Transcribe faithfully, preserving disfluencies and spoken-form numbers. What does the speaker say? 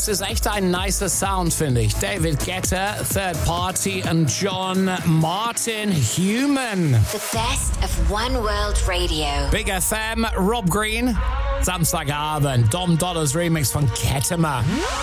das ist echt ein nicer Sound, finde ich. David Guetta, Third Party und John Martin, Human. The best of One World Radio. Big F M, Rob Green, Samstagabend, Dom Dollars Remix von Ketema.